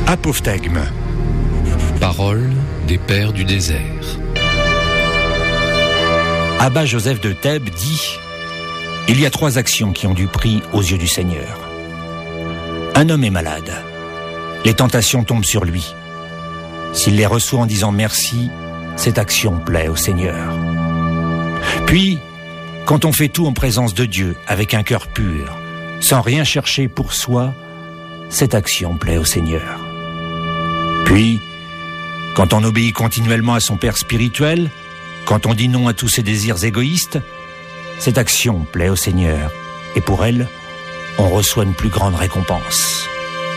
Apophthegme. Parole des pères du désert. Abba Joseph de Thèbes dit « Il y a 3 actions qui ont du prix aux yeux du Seigneur. Un homme est malade. Les tentations tombent sur lui. S'il les reçoit en disant merci, cette action plaît au Seigneur. Puis, quand on fait tout en présence de Dieu, avec un cœur pur, sans rien chercher pour soi, cette action plaît au Seigneur. Puis, quand on obéit continuellement à son Père spirituel, quand on dit non à tous ses désirs égoïstes, cette action plaît au Seigneur, et pour elle, on reçoit une plus grande récompense.